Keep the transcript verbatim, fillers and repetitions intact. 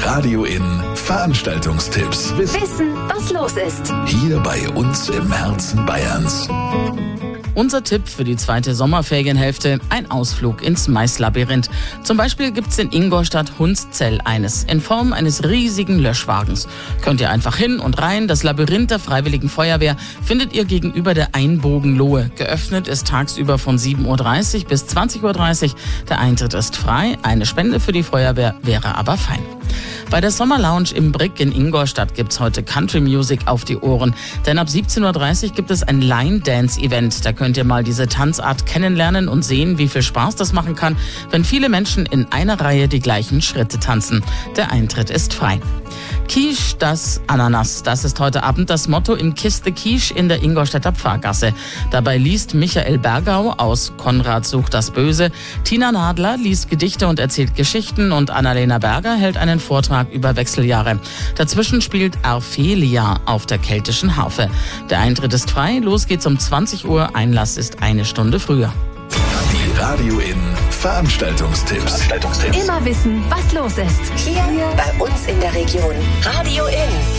Radio In Veranstaltungstipps. Wissen, was los ist. Hier bei uns im Herzen Bayerns. Unser Tipp für die zweite Sommerferienhälfte: ein Ausflug ins Maislabyrinth. Zum Beispiel gibt's in Ingolstadt-Hundszell eines, in Form eines riesigen Löschwagens. Könnt ihr einfach hin und rein. Das Labyrinth der Freiwilligen Feuerwehr findet ihr gegenüber der Einbogenlohe. Geöffnet ist tagsüber von sieben Uhr dreißig bis zwanzig Uhr dreißig. Der Eintritt ist frei. Eine Spende für die Feuerwehr wäre aber fein. Bei der Sommerlounge im Brick in Ingolstadt gibt's heute Country Music auf die Ohren. Denn ab siebzehn Uhr dreißig gibt es ein Line-Dance-Event. Da könnt ihr mal diese Tanzart kennenlernen und sehen, wie viel Spaß das machen kann, wenn viele Menschen in einer Reihe die gleichen Schritte tanzen. Der Eintritt ist frei. Quiche das Ananas. Das ist heute Abend das Motto im Kiste Quiche in der Ingolstädter Pfarrgasse. Dabei liest Michael Bergau aus Konrad sucht das Böse. Tina Nadler liest Gedichte und erzählt Geschichten und Annalena Berger hält einen Vortrag über Wechseljahre. Dazwischen spielt Arphelia auf der keltischen Harfe. Der Eintritt ist frei. Los geht's um zwanzig Uhr. Einlass ist eine Stunde früher. Die Radio In Veranstaltungstipps. Veranstaltungstipps. Immer wissen, was los ist. Hier bei uns in der Region. Radio In.